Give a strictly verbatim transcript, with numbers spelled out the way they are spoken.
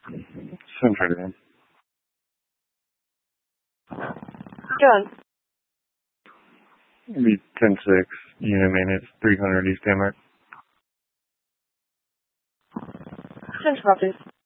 Central again. Done. It'll be ten six, unit maintenance, three hundred East Hammer. Central, please.